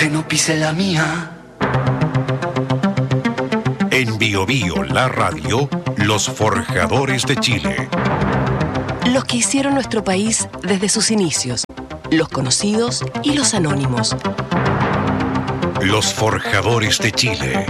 que no pise la mía. En Bio Bio, la radio, los forjadores de Chile. Los que hicieron nuestro país desde sus inicios. Los conocidos y los anónimos. Los forjadores de Chile.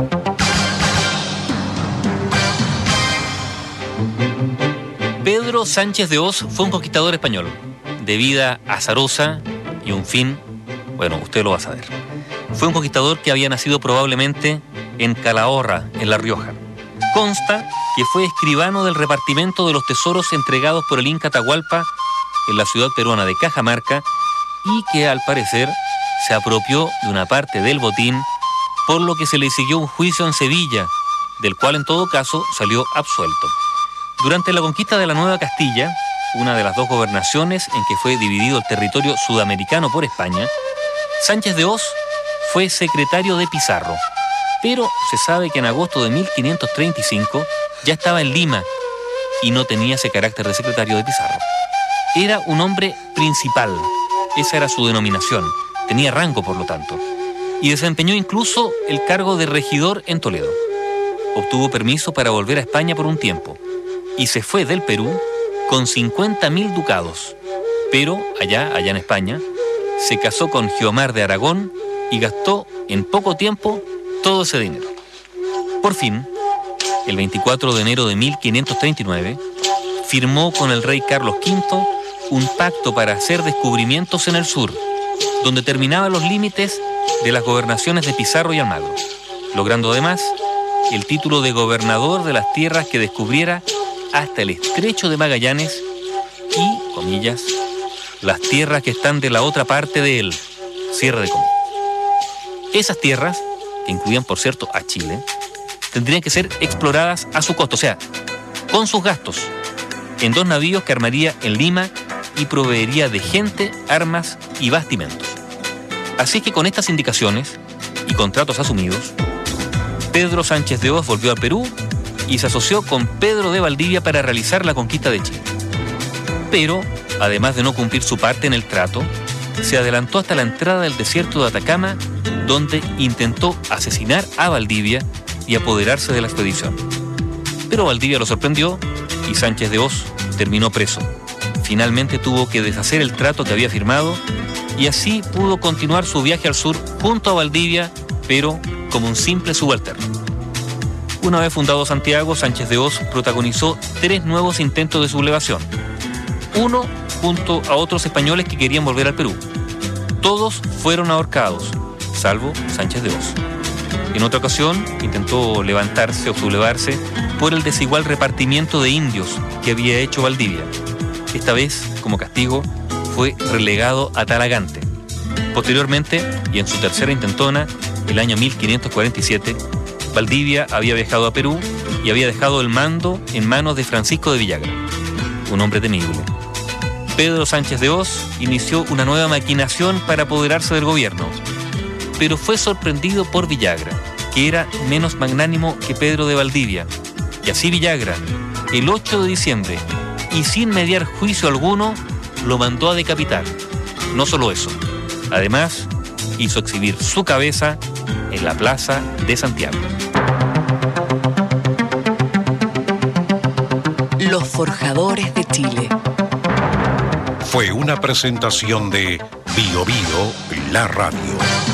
Pedro Sánchez de Hoz fue un conquistador español, de vida azarosa y un fin, bueno, usted lo va a saber. Fue un conquistador que había nacido probablemente en Calahorra, en La Rioja. Consta que fue escribano del repartimiento de los tesoros entregados por el Inca Atahualpa en la ciudad peruana de Cajamarca y que, al parecer, se apropió de una parte del botín, por lo que se le siguió un juicio en Sevilla, del cual en todo caso salió absuelto. Durante la conquista de la Nueva Castilla, una de las dos gobernaciones en que fue dividido el territorio sudamericano por España, Sánchez de Hoz fue secretario de Pizarro, pero se sabe que en agosto de 1535 ya estaba en Lima y no tenía ese carácter de secretario de Pizarro. Era un hombre principal, esa era su denominación, tenía rango por lo tanto, y desempeñó incluso el cargo de regidor en Toledo. Obtuvo permiso para volver a España por un tiempo y se fue del Perú con 50.000 ducados, pero allá en España, se casó con Guiomar de Aragón y gastó en poco tiempo todo ese dinero. Por fin, el 24 de enero de 1539, firmó con el rey Carlos V un pacto para hacer descubrimientos en el sur, donde terminaban los límites de las gobernaciones de Pizarro y Almagro, logrando además el título de gobernador de las tierras que descubriera hasta el estrecho de Magallanes y, comillas, las tierras que están de la otra parte de él, cierre de comillas. Esas tierras, que incluían por cierto a Chile, tendrían que ser exploradas a su costo, o sea, con sus gastos, en 2 navíos que armaría en Lima y proveería de gente, armas y bastimentos. Así que con estas indicaciones y contratos asumidos, Pedro Sánchez de Hoz volvió a Perú y se asoció con Pedro de Valdivia para realizar la conquista de Chile. Pero, además de no cumplir su parte en el trato, se adelantó hasta la entrada del desierto de Atacama, donde intentó asesinar a Valdivia y apoderarse de la expedición. Pero Valdivia lo sorprendió y Sánchez de Hoz terminó preso. Finalmente tuvo que deshacer el trato que había firmado y así pudo continuar su viaje al sur junto a Valdivia, pero como un simple subalterno. Una vez fundado Santiago, Sánchez de Hoz protagonizó 3 nuevos intentos de sublevación. Uno junto a otros españoles que querían volver al Perú. Todos fueron ahorcados, salvo Sánchez de Hoz. En otra ocasión intentó levantarse o sublevarse por el desigual repartimiento de indios que había hecho Valdivia. Esta vez, como castigo, fue relegado a Talagante. Posteriormente, y en su tercera intentona, el año 1547, Valdivia había viajado a Perú y había dejado el mando en manos de Francisco de Villagra, un hombre temible. Pedro Sánchez de Hoz inició una nueva maquinación para apoderarse del gobierno, pero fue sorprendido por Villagra, que era menos magnánimo que Pedro de Valdivia. Y así Villagra, el 8 de diciembre, y sin mediar juicio alguno, lo mandó a decapitar. No solo eso, además hizo exhibir su cabeza en la plaza de Santiago. Los forjadores de Chile. Fue una presentación de Bio Bio, la radio.